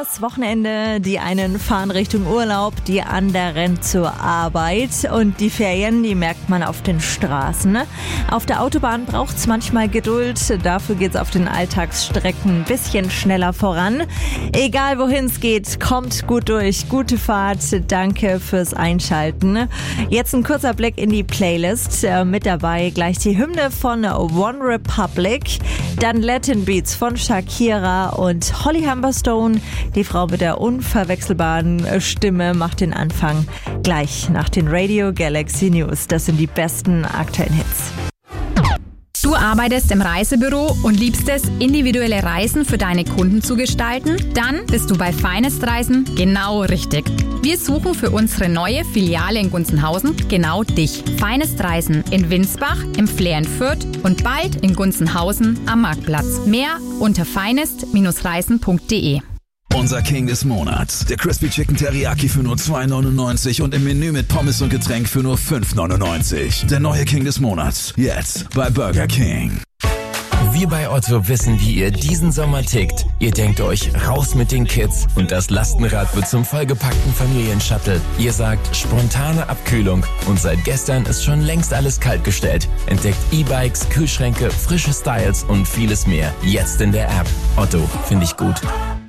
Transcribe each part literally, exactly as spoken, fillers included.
das Wochenende. Die einen fahren Richtung Urlaub, die anderen zur Arbeit. Und die Ferien, die merkt man auf den Straßen. Auf der Autobahn braucht es manchmal Geduld. Dafür geht es auf den Alltagsstrecken ein bisschen schneller voran. Egal wohin es geht, kommt gut durch. Gute Fahrt. Danke fürs Einschalten. Jetzt ein kurzer Blick in die Playlist. Mit dabei gleich die Hymne von One Republic. Dann Latin Beats von Shakira und Holly Humberstone. Die Frau mit der unverwechselbaren Stimme macht den Anfang gleich nach den Radio Galaxy News. Das sind die besten aktuellen Hits. Du arbeitest im Reisebüro und liebst es, individuelle Reisen für deine Kunden zu gestalten? Dann bist du bei Finest Reisen genau richtig. Wir suchen für unsere neue Filiale in Gunzenhausen genau dich. Finest Reisen in Winsbach, im Flair in Fürth und bald in Gunzenhausen am Marktplatz. Mehr unter finest Reisen punkt de. Unser King des Monats. Der Crispy Chicken Teriyaki für nur zwei neunundneunzig und im Menü mit Pommes und Getränk für nur fünf neunundneunzig. Der neue King des Monats. Jetzt bei Burger King. Wir bei Otto wissen, wie ihr diesen Sommer tickt. Ihr denkt euch, raus mit den Kids und das Lastenrad wird zum vollgepackten Familienshuttle. Ihr sagt, spontane Abkühlung und seit gestern ist schon längst alles kaltgestellt. Entdeckt E-Bikes, Kühlschränke, frische Styles und vieles mehr. Jetzt in der App. Otto, finde ich gut.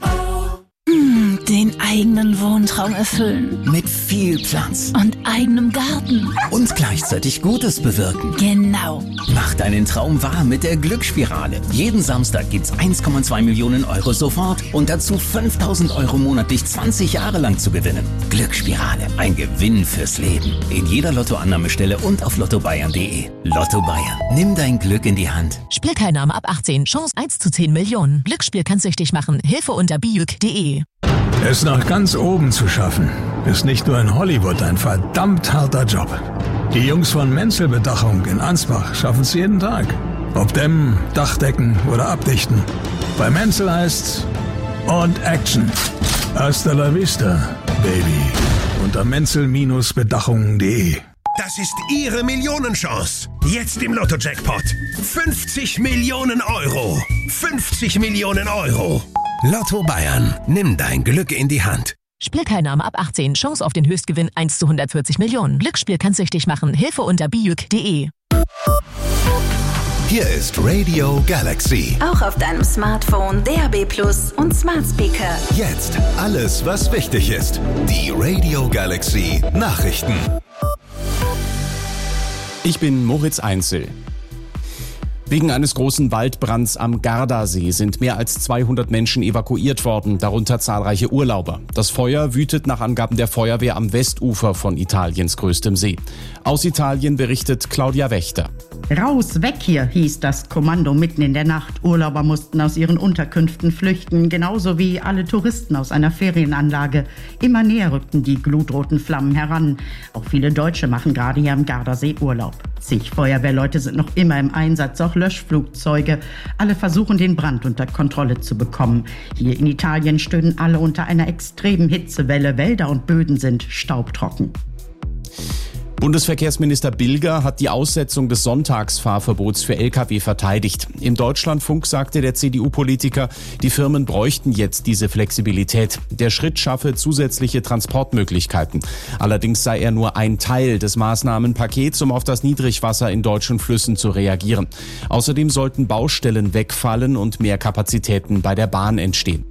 Den eigenen Wohntraum erfüllen. Mit viel Platz. Und eigenem Garten. Und gleichzeitig Gutes bewirken. Genau. Mach deinen Traum wahr mit der Glücksspirale. Jeden Samstag gibt's eins Komma zwei Millionen Euro sofort und dazu fünftausend Euro monatlich zwanzig Jahre lang zu gewinnen. Glücksspirale. Ein Gewinn fürs Leben. In jeder Lottoannahmestelle und auf lotto bayern punkt de. Lotto Bayern. Nimm dein Glück in die Hand. Spielteilnahme ab achtzehn. Chance eins zu zehn Millionen. Glücksspiel kann süchtig machen. Hilfe unter biuk punkt de. Es nach ganz oben zu schaffen, ist nicht nur in Hollywood ein verdammt harter Job. Die Jungs von Menzel Bedachung in Ansbach schaffen es jeden Tag. Ob dämmen, Dachdecken oder abdichten. Bei Menzel heißt's und Action. Hasta la vista, Baby. Unter menzel Bedachung punkt de. Das ist Ihre Millionenchance. Jetzt im Lotto-Jackpot. fünfzig Millionen Euro. fünfzig Millionen Euro. Lotto Bayern. Nimm dein Glück in die Hand. Spielteilnahme ab achtzehn. Chance auf den Höchstgewinn eins zu hundertvierzig Millionen. Glücksspiel kann süchtig machen. Hilfe unter biuk punkt de. Hier ist Radio Galaxy. Auch auf deinem Smartphone, D A B Plus und Smart Speaker. Jetzt alles, was wichtig ist. Die Radio Galaxy Nachrichten. Ich bin Moritz Einzel. Wegen eines großen Waldbrands am Gardasee sind mehr als zweihundert Menschen evakuiert worden, darunter zahlreiche Urlauber. Das Feuer wütet nach Angaben der Feuerwehr am Westufer von Italiens größtem See. Aus Italien berichtet Claudia Wächter. Raus, weg hier, hieß das Kommando mitten in der Nacht. Urlauber mussten aus ihren Unterkünften flüchten, genauso wie alle Touristen aus einer Ferienanlage. Immer näher rückten die glutroten Flammen heran. Auch viele Deutsche machen gerade hier am Gardasee Urlaub. Zig Feuerwehrleute sind noch immer im Einsatz, auch Löschflugzeuge. Alle versuchen, den Brand unter Kontrolle zu bekommen. Hier in Italien stöhnen alle unter einer extremen Hitzewelle. Wälder und Böden sind staubtrocken. Bundesverkehrsminister Bilger hat die Aussetzung des Sonntagsfahrverbots für L K W verteidigt. Im Deutschlandfunk sagte der C D U-Politiker, die Firmen bräuchten jetzt diese Flexibilität. Der Schritt schaffe zusätzliche Transportmöglichkeiten. Allerdings sei er nur ein Teil des Maßnahmenpakets, um auf das Niedrigwasser in deutschen Flüssen zu reagieren. Außerdem sollten Baustellen wegfallen und mehr Kapazitäten bei der Bahn entstehen.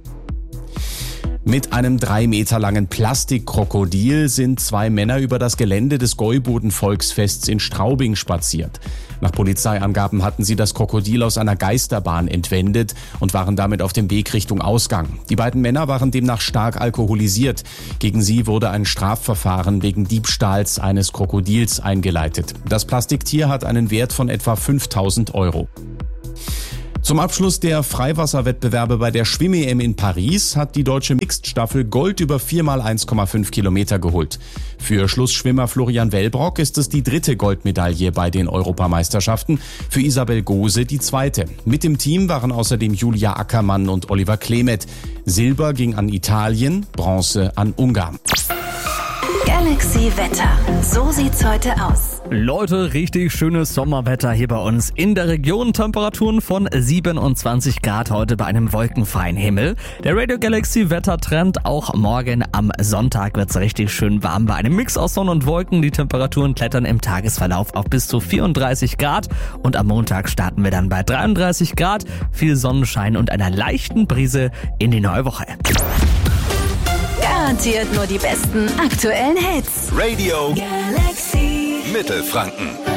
Mit einem drei Meter langen Plastikkrokodil sind zwei Männer über das Gelände des Gäuboden-Volksfests in Straubing spaziert. Nach Polizeiangaben hatten sie das Krokodil aus einer Geisterbahn entwendet und waren damit auf dem Weg Richtung Ausgang. Die beiden Männer waren demnach stark alkoholisiert. Gegen sie wurde ein Strafverfahren wegen Diebstahls eines Krokodils eingeleitet. Das Plastiktier hat einen Wert von etwa fünftausend Euro. Zum Abschluss der Freiwasserwettbewerbe bei der Schwimm-E M in Paris hat die deutsche Mixed-Staffel Gold über vier mal eins Komma fünf Kilometer geholt. Für Schlussschwimmer Florian Wellbrock ist es die dritte Goldmedaille bei den Europameisterschaften, für Isabel Gose die zweite. Mit dem Team waren außerdem Julia Ackermann und Oliver Klemet. Silber ging an Italien, Bronze an Ungarn. Galaxy Wetter. So sieht's heute aus. Leute, richtig schönes Sommerwetter hier bei uns in der Region. Temperaturen von siebenundzwanzig Grad heute bei einem wolkenfreien Himmel. Der Radio Galaxy Wettertrend, auch morgen am Sonntag wird es richtig schön warm bei einem Mix aus Sonne und Wolken. Die Temperaturen klettern im Tagesverlauf auf bis zu vierunddreißig Grad und am Montag starten wir dann bei dreiunddreißig Grad, viel Sonnenschein und einer leichten Brise in die neue Woche. Garantiert nur die besten aktuellen Hits. Radio Galaxy Mittelfranken.